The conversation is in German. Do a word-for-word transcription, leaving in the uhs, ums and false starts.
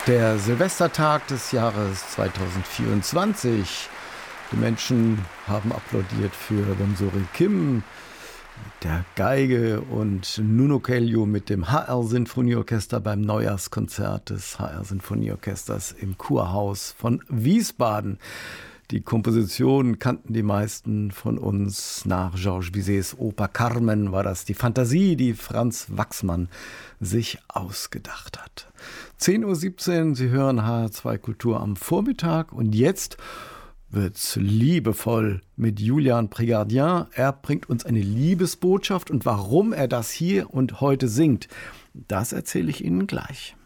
Der Silvestertag des Jahres zweitausendvierundzwanzig. Die Menschen haben applaudiert für Wonsori Kim, der Geige, und Nuno Celio mit dem H R-Sinfonieorchester beim Neujahrskonzert des H R-Sinfonieorchesters im Kurhaus von Wiesbaden. Die Komposition kannten die meisten von uns. Nach Georges Bizets Oper Carmen war das die Fantasie, die Franz Waxman sich ausgedacht hat. zehn Uhr siebzehn, Sie hören H R zwei Kultur am Vormittag, und jetzt wird's liebevoll mit Julian Prégardien. Er bringt uns eine Liebesbotschaft, und warum er das hier und heute singt, das erzähle ich Ihnen gleich.